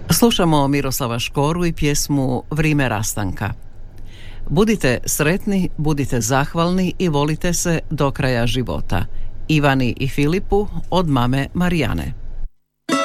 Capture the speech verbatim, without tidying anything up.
Slušamo Miroslava Škoru i pjesmu Vrime rastanka. Budite sretni, budite zahvalni i volite se do kraja života. Ivani i Filipu od mame Marijane.